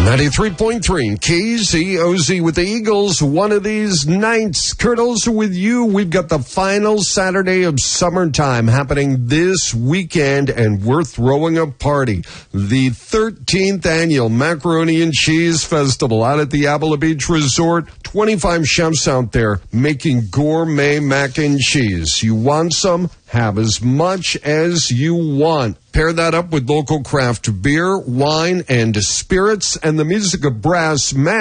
93.3 KZOZ with the Eagles one of these nights. Kurt Olson with you. We've got the final Saturday of summertime happening this weekend, and we're throwing a party. The 13th annual Macaroni and Cheese Festival out at the Avila Beach Resort. 25 chefs out there making gourmet mac and cheese. You want some? Have as much as you want. Pair that up with local craft beer, wine, and spirits, and the music of brass.